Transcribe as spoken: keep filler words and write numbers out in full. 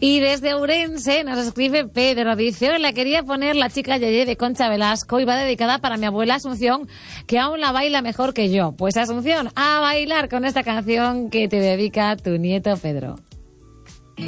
Y desde Ourense nos escribe Pedro, dice, hola, quería poner La chica Yeye de Concha Velasco y va dedicada para mi abuela Asunción, que aún la baila mejor que yo. Pues Asunción, a bailar con esta canción que te dedica tu nieto Pedro.